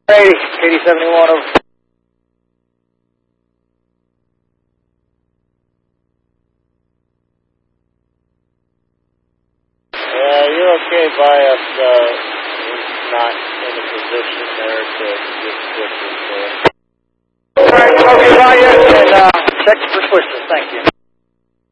Hey, KD-71 over. You're okay by us not in a position there to get switches there. All right, okay, bye, and check for switches. Thank you.